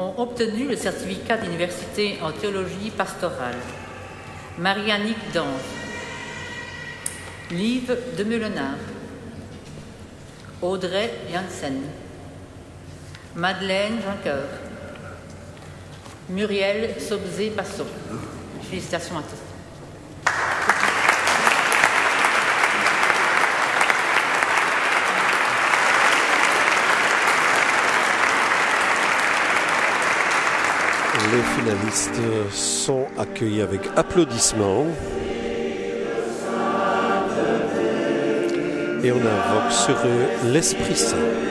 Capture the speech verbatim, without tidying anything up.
ont obtenu le certificat d'université en théologie pastorale. Marie-Annick Dange, Liv de Meulenard, Audrey Janssen, Madeleine Jonqueur, Muriel Sobzé-Passot. Félicitations à tous. Les finalistes sont accueillis avec applaudissements. Et on invoque sur eux l'Esprit Saint.